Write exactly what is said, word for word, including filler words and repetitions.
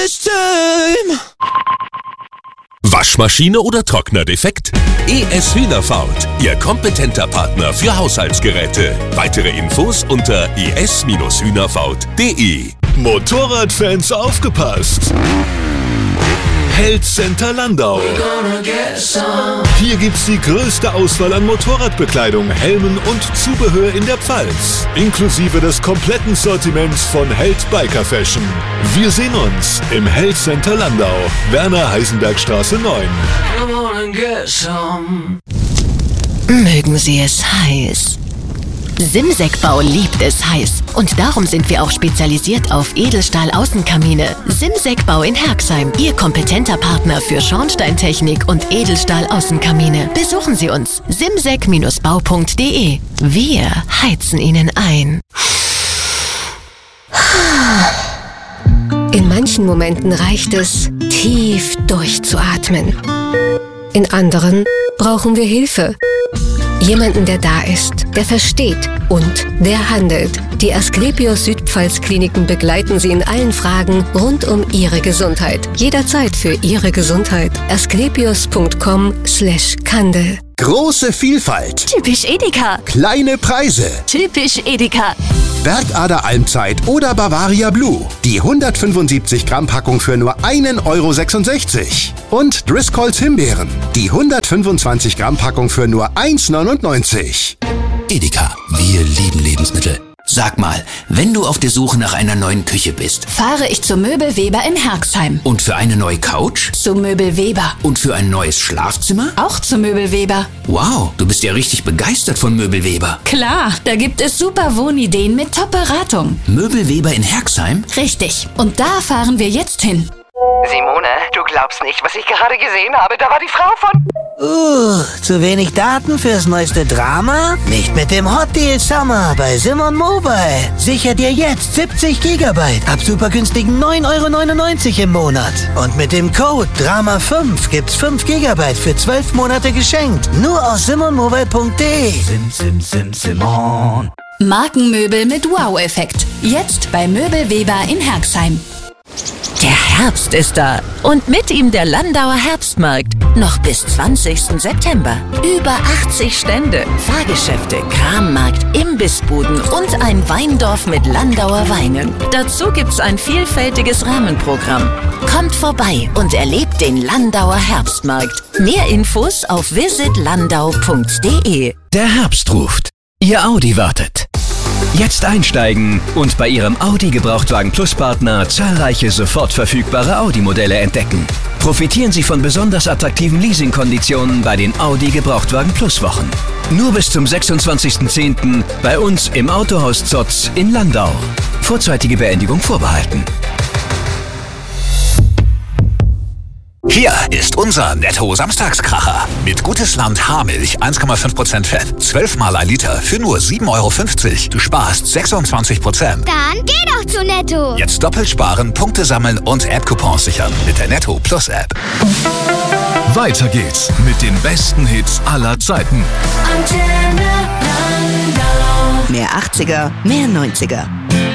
Waschmaschine oder Trockner defekt? E S Hühnerfaut, Ihr kompetenter Partner für Haushaltsgeräte. Weitere Infos unter e s Hühnerfaut punkt de. Motorradfans aufgepasst! Held Center Landau. Hier gibt's die größte Auswahl an Motorradbekleidung, Helmen und Zubehör in der Pfalz. Inklusive des kompletten Sortiments von Held Biker Fashion. Wir sehen uns im Held Center Landau, Werner-Heisenberg-Straße neun. Mögen Sie es heiß? Simsek-Bau liebt es heiß. Und darum sind wir auch spezialisiert auf Edelstahl-Außenkamine. Simsek-Bau in Herxheim, Ihr kompetenter Partner für Schornsteintechnik und Edelstahl-Außenkamine. Besuchen Sie uns. simsek Bau punkt de. Wir heizen Ihnen ein. In manchen Momenten reicht es, tief durchzuatmen. In anderen brauchen wir Hilfe. Jemanden, der da ist, der versteht und der handelt. Die Asklepios Südpfalz Kliniken begleiten Sie in allen Fragen rund um Ihre Gesundheit. Jederzeit für Ihre Gesundheit. asklepios punkt com slash Kandel. Große Vielfalt. Typisch Edeka. Kleine Preise. Typisch Edeka. Bergader Almzeit oder Bavaria Blue. Die hundertfünfundsiebzig Gramm Packung für nur einen Euro sechsundsechzig. Und Driscolls Himbeeren. Die hundertfünfundzwanzig Gramm Packung für nur eins neunundneunzig. Edeka, wir lieben Lebensmittel. Sag mal, wenn du auf der Suche nach einer neuen Küche bist, fahre ich zu Möbel Weber in Herxheim. Und für eine neue Couch? Zu Möbel Weber. Und für ein neues Schlafzimmer? Auch zu Möbel Weber. Wow, du bist ja richtig begeistert von Möbel Weber. Klar, da gibt es super Wohnideen mit Top-Beratung. Möbel Weber in Herxheim? Richtig, und da fahren wir jetzt hin. Simone, du glaubst nicht, was ich gerade gesehen habe. Da war die Frau von... Uh, zu wenig Daten fürs neueste Drama? Nicht mit dem Hot Deal Summer bei Simon Mobile. Sicher dir jetzt siebzig Gigabyte ab super günstigen neun Euro neunundneunzig im Monat. Und mit dem Code Drama fünf gibt's fünf Gigabyte für zwölf Monate geschenkt. Nur aus simon mobile punkt de. Sim, sim, sim, Simon. Markenmöbel mit Wow-Effekt. Jetzt bei Möbel Weber in Herxheim. Der Herbst ist da und mit ihm der Landauer Herbstmarkt. Noch bis zwanzigsten September. Über achtzig Stände, Fahrgeschäfte, Krammarkt, Imbissbuden und ein Weindorf mit Landauer Weinen. Dazu gibt's ein vielfältiges Rahmenprogramm. Kommt vorbei und erlebt den Landauer Herbstmarkt. Mehr Infos auf visit landau punkt de. Der Herbst ruft. Ihr Audi wartet. Jetzt einsteigen und bei Ihrem Audi Gebrauchtwagen Plus Partner zahlreiche sofort verfügbare Audi-Modelle entdecken. Profitieren Sie von besonders attraktiven Leasingkonditionen bei den Audi Gebrauchtwagen Plus Wochen. Nur bis zum sechsundzwanzigsten zehnten bei uns im Autohaus Zotz in Landau. Vorzeitige Beendigung vorbehalten. Hier ist unser Netto-Samstagskracher. Mit Gutes Land Haarmilch, eins Komma fünf Prozent Fett, zwölf Mal ein Liter für nur sieben Euro fünfzig. Du sparst sechsundzwanzig Prozent. Dann geh doch zu Netto. Jetzt doppelt sparen, Punkte sammeln und App-Coupons sichern mit der Netto Plus App. Weiter geht's mit den besten Hits aller Zeiten. Mehr achtziger, mehr neunziger.